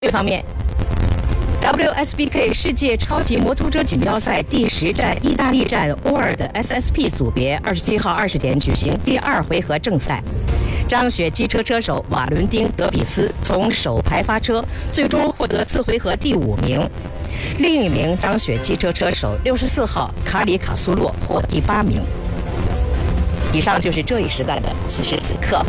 方面 ，WSBK 世界超级摩托车锦标赛第10站意大利站沃尔的 SSP 组别27号20点举行第2回合正赛。张雪机车车手瓦伦丁·德比斯从首排发车，最终获得次回合第5名。另一名张雪机车车手64号卡里卡苏洛获第8名。以上就是这一时段的此时此刻。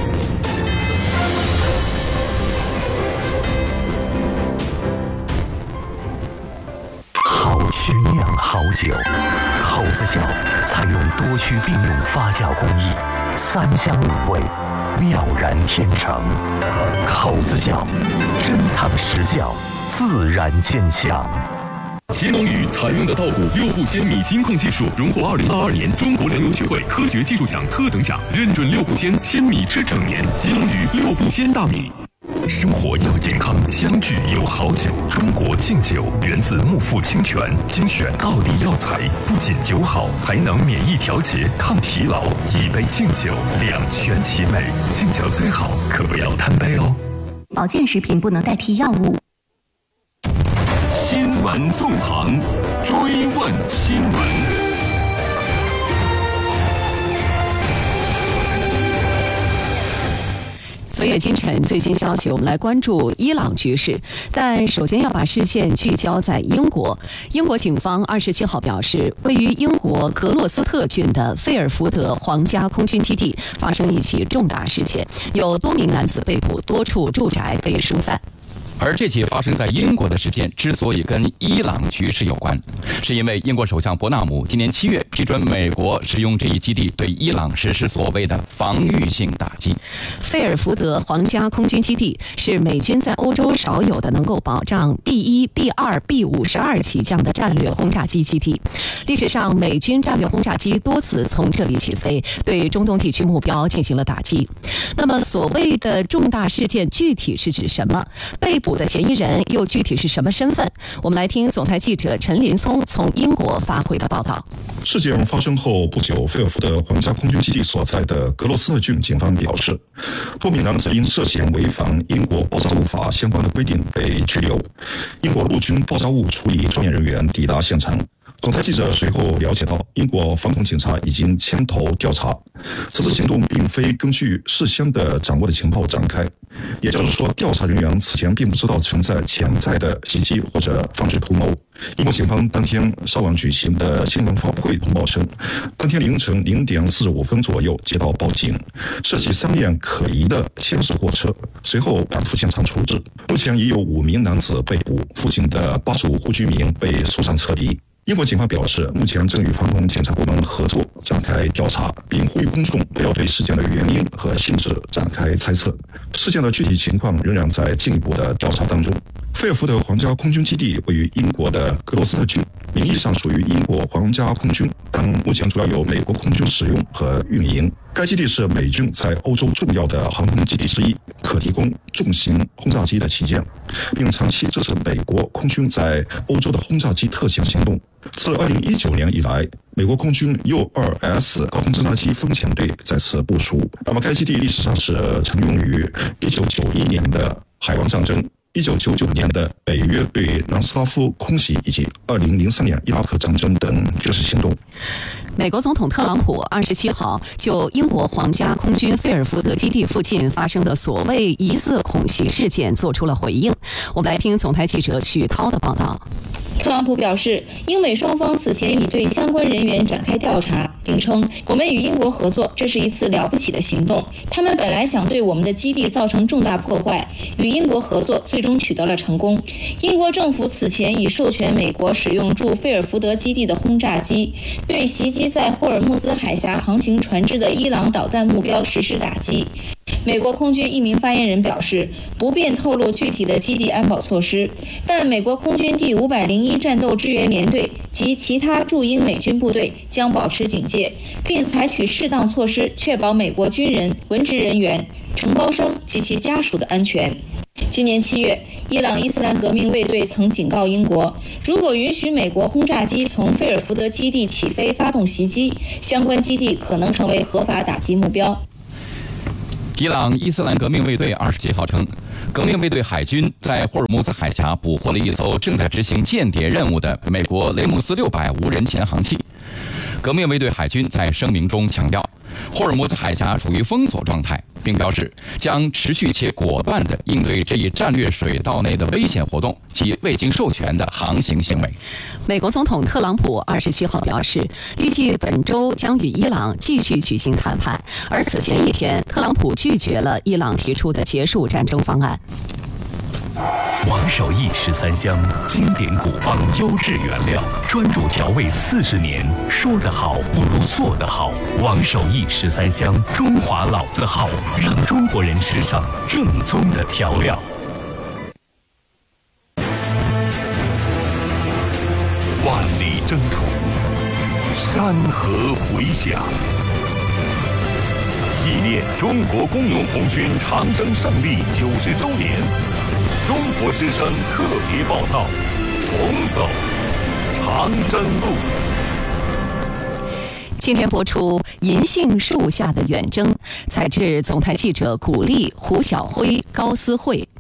好曲酿好酒，口子窖采用多区并用发酵工艺，3香5味，妙然天成。口子窖，珍藏实窖，自然见香。 奇龙宇采用的稻谷六步仙米金控技术，荣获2022年中国粮油学会科学技术奖特等奖，认准六步鲜米吃整年。奇龙宇六步鲜大米。 生活要健康，相聚有好酒。中国敬酒源自木富清泉，精选奥地药材，不仅酒好，还能免疫调节、抗疲劳。一杯敬酒，两全其美。敬酒最好，可不要贪杯哦。 保健食品不能代替药物。 新闻纵横，追问新闻。 昨夜今晨最新消息，我们来关注伊朗局势，但首先要把视线聚焦在英国。英国警方27号表示，位于英国格洛斯特郡的费尔福德皇家空军基地发生一起重大事件，有多名男子被捕，多处住宅被疏散。 而这起发生在英国的事件之所以跟伊朗局势有关，是因为英国首相伯纳姆今年7月批准美国使用这一基地对伊朗实施所谓的防御性打击。 费尔福德皇家空军基地是美军在欧洲少有的能够保障 B1、B2、B52 起降的战略轰炸机基地。历史上，美军战略轰炸机多次从这里起飞，对中东地区目标进行了打击。那么，所谓的重大事件具体是指什么？被捕的嫌疑人又具体是什么身份？我们来听总台记者陈林聪从英国发回的报道。 事件发生后不久，费尔福德皇家空军基地所在的格罗斯特郡警方表示，多名男子因涉嫌违反英国爆炸物法相关的规定被拘留。英国陆军爆炸物处理专业人员抵达现场。总台记者随后了解到，英国反恐警察已经牵头调查，此次行动并非根据事先的掌握的情报展开，也就是说，调查人员此前并不知道存在潜在的袭击或者犯罪图谋。英国警方当天稍晚举行的新闻发布会通报称，当天凌晨0点45分左右接到报警，涉及3辆可疑的厢式货车，随后赶赴现场处置。目前已有5名男子被捕，附近的85户居民被疏散撤离。英国警方表示，目前正与反恐检察部门合作展开调查，并呼吁公众不要对事件的原因和性质展开猜测。事件的具体情况仍然在进一步的调查当中。费尔福德皇家空军基地位于英国的格罗斯特郡，名义上属于英国皇家空军，但目前主要由美国空军使用和运营。该基地是美军在欧洲重要的航空基地之一，可提供重型轰炸机的起降，并长期支持美国空军在欧洲的轰炸机特遣行动。自2019年以来，美国空军 U-2S 高空侦察机风潜队在此部署。那么，该基地历史上是曾用于1991年的海湾战争、1999年的北约对南斯拉夫空袭以及2003年伊拉克战争等军事行动。 美国总统特朗普27号就英国皇家空军费尔福德基地附近发生的所谓疑似恐袭事件做出了回应。我们来听总台记者许涛的报道。 特朗普表示，英美双方此前已对相关人员展开调查，并称我们与英国合作，这是一次了不起的行动。他们本来想对我们的基地造成重大破坏，与英国合作最终取得了成功。英国政府此前已授权美国使用驻费尔福德基地的轰炸机，对袭击在霍尔木兹海峡航行船只的伊朗导弹目标实施打击。美国空军一名发言人表示，不便透露具体的基地安保措施，但美国空军第501战斗支援联队及其他驻英美军部队将保持警戒，并采取适当措施，确保美国军人、文职人员、承包商及其家属的安全。今年7月，伊朗伊斯兰革命卫队曾警告英国，如果允许美国轰炸机从费尔福德基地起飞发动袭击，相关基地可能成为合法打击目标。 伊朗伊斯兰革命卫队27号称，革命卫队海军在霍尔木兹海峡捕获了一艘正在执行间谍任务的美国雷姆斯600无人潜航器。革命卫队海军在声明中强调，霍尔木兹海峡处于封锁状态，并表示将持续且果断地应对这一战略水道内的危险活动及未经授权的航行行为。 美国总统特朗普27号表示，预计本周将与伊朗继续举行谈判，而此前一天，特朗普拒绝了伊朗提出的结束战争方案。 王守义13香，经典古方，优质原料，专注调味40年。说得好不如做得好。王守义13香，中华老字号，让中国人吃上正宗的调料。 万里征途，山河回响。纪念中国工农红军长征胜利90周年，中国之声特别报道：重走长征路。 今天播出《银杏树下的远征》，采制总台记者古丽、胡晓辉、高思慧。